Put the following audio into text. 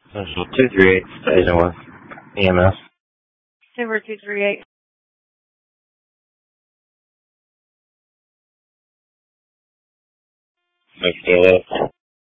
Central 238, station with EMS. Denver 238. Make still up.